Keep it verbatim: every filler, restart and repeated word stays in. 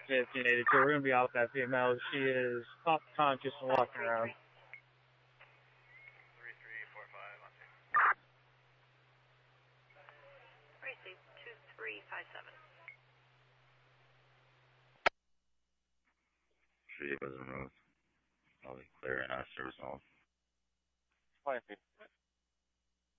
fifteen eighty-two. We're going to be off that female. She is up conscious and walking around. three three four five on two. Racing two three five seven. She was removed. I'll be clear in our service hall. twenty feet.